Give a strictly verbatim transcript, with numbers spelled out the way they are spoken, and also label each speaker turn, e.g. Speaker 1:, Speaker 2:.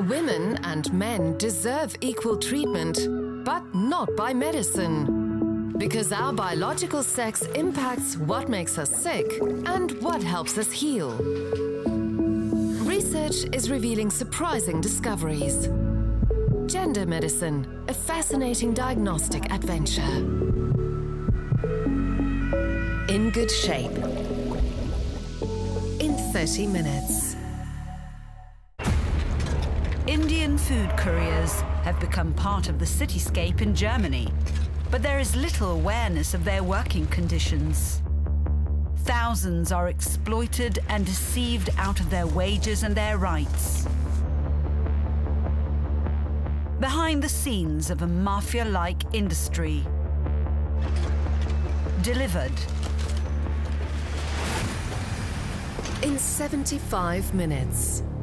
Speaker 1: Women and men deserve equal treatment, but not by medicine. Because our biological sex impacts what makes us sick and what helps us heal. Research is revealing surprising discoveries. Gender medicine, a fascinating diagnostic adventure. In good shape. In thirty minutes.
Speaker 2: Indian food couriers have become part of the cityscape in Germany, but there is little awareness of their working conditions. Thousands are exploited and deceived out of their wages and their rights. Behind the scenes of a mafia-like industry. Delivered.
Speaker 1: In seventy-five minutes.